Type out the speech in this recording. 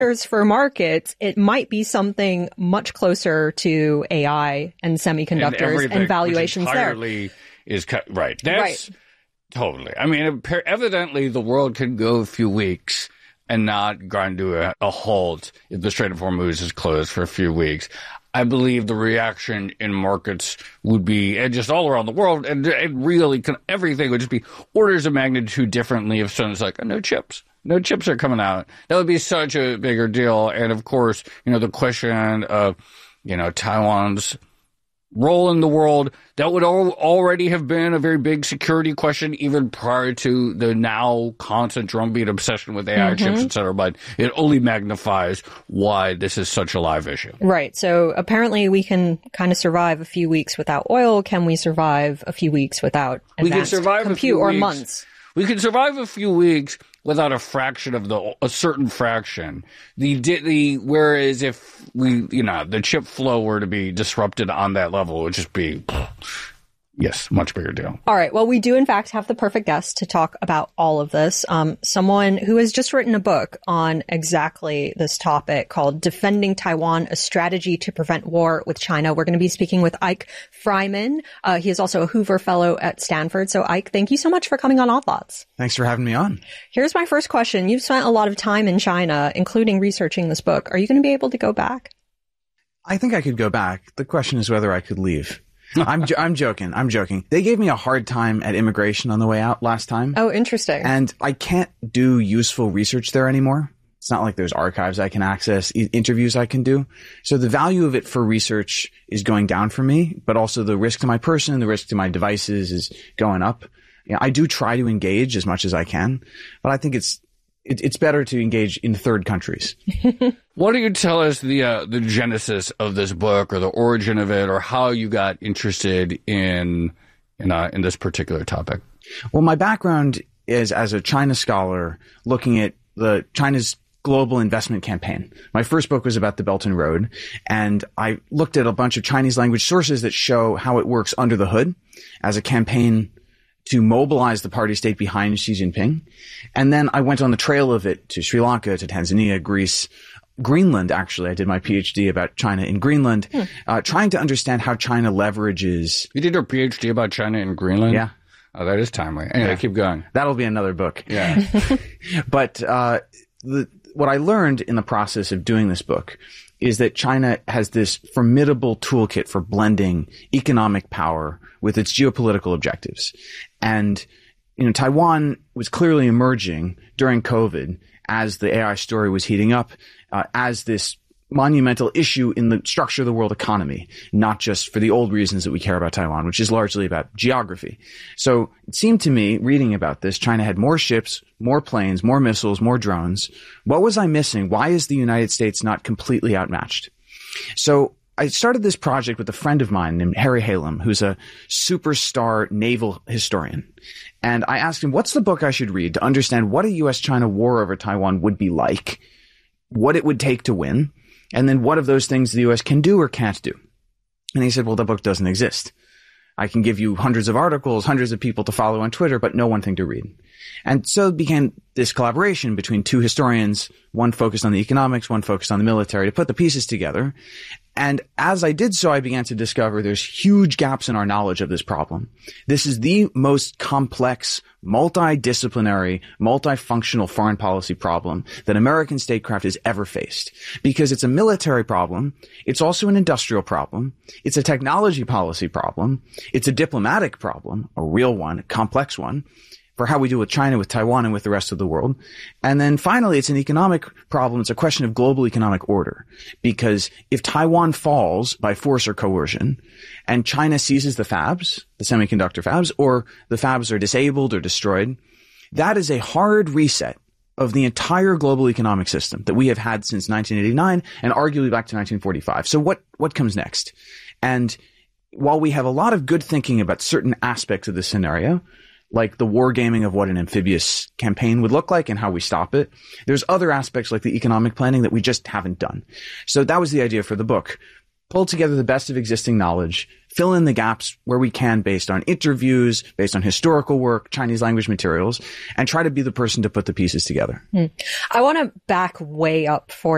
for markets, it might be something much closer to AI and semiconductors and valuations entirely there. Is right. That's right. Totally. I mean, evidently the world could go a few weeks and not grind to a halt if the Strait of Hormuz is closed for a few weeks. I believe the reaction in markets would be, and just all around the world, and really everything would just be orders of magnitude differently if someone's like, oh, no chips are coming out. That would be such a bigger deal. And of course, the question of, Taiwan's role in the world, that would already have been a very big security question even prior to the now constant drumbeat obsession with AI chips, et cetera. But it only magnifies why this is such a live issue. Right. So apparently we can kind of survive a few weeks without oil. Can we survive a few weeks without advanced compute or months? We can survive a few weeks without a fraction of a certain fraction. Whereas if the chip flow were to be disrupted on that level, it would just be, yes, much bigger deal. All right. Well, we do, in fact, have the perfect guest to talk about all of this. Someone who has just written a book on exactly this topic called Defending Taiwan, A Strategy to Prevent War with China. We're going to be speaking with Ike Fryman. He is also a Hoover Fellow at Stanford. So, Ike, thank you so much for coming on Odd Lots. Thanks for having me on. Here's my first question. You've spent a lot of time in China, including researching this book. Are you going to be able to go back? I think I could go back. The question is whether I could leave. I'm joking. They gave me a hard time at immigration on the way out last time. Oh, interesting. And I can't do useful research there anymore. It's not like there's archives I can access, interviews I can do. So the value of it for research is going down for me, but also the risk to my person, the risk to my devices is going up. I do try to engage as much as I can, but I think it's better to engage in third countries. Why don't you tell us the genesis of this book, or the origin of it, or how you got interested in this particular topic? Well, my background is as a China scholar looking at China's global investment campaign. My first book was about the Belt and Road, and I looked at a bunch of Chinese language sources that show how it works under the hood as a campaign to mobilize the party state behind Xi Jinping. And then I went on the trail of it to Sri Lanka, to Tanzania, Greece, Greenland, actually. I did my PhD about China in Greenland, trying to understand how China leverages... You did your PhD about China in Greenland? Yeah. Oh, that is timely. Anyway, keep going. That'll be another book. Yeah. But what I learned in the process of doing this book is that China has this formidable toolkit for blending economic power with its geopolitical objectives. And, Taiwan was clearly emerging during COVID as the AI story was heating up, as this monumental issue in the structure of the world economy, not just for the old reasons that we care about Taiwan, which is largely about geography. So it seemed to me, reading about this, China had more ships, more planes, more missiles, more drones. What was I missing? Why is the United States not completely outmatched? So I started this project with a friend of mine named Harry Halem, who's a superstar naval historian. And I asked him, what's the book I should read to understand what a U.S.-China war over Taiwan would be like, what it would take to win, and then what of those things the U.S. can do or can't do? And he said, well, the book doesn't exist. I can give you hundreds of articles, hundreds of people to follow on Twitter, but no one thing to read. And so it began this collaboration between two historians, one focused on the economics, one focused on the military, to put the pieces together. And as I did so, I began to discover there's huge gaps in our knowledge of this problem. This is the most complex, multidisciplinary, multifunctional foreign policy problem that American statecraft has ever faced. Because it's a military problem. It's also an industrial problem. It's a technology policy problem. It's a diplomatic problem, a real one, a complex one, for how we deal with China, with Taiwan, and with the rest of the world. And then finally, it's an economic problem. It's a question of global economic order. Because if Taiwan falls by force or coercion, and China seizes the fabs, the semiconductor fabs, or the fabs are disabled or destroyed, that is a hard reset of the entire global economic system that we have had since 1989 and arguably back to 1945. So what comes next? And while we have a lot of good thinking about certain aspects of the scenario, like the wargaming of what an amphibious campaign would look like and how we stop it, there's other aspects like the economic planning that we just haven't done. So that was the idea for the book. Pull together the best of existing knowledge, fill in the gaps where we can based on interviews, based on historical work, Chinese language materials, and try to be the person to put the pieces together. I want to back way up for